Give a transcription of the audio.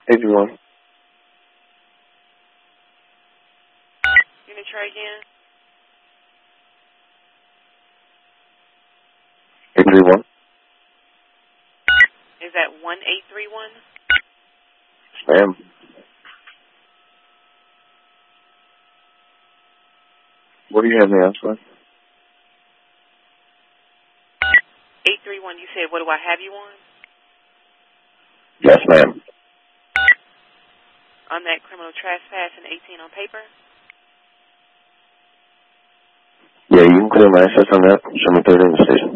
81. You gonna try again? 831. Is that 1831? Ma'am. What do you have me on, son? 831, you said, what do I have you on? Yes, ma'am. On that criminal trespass and 18 on paper? Yeah, you can clear my access on that. Show me 30 in the station.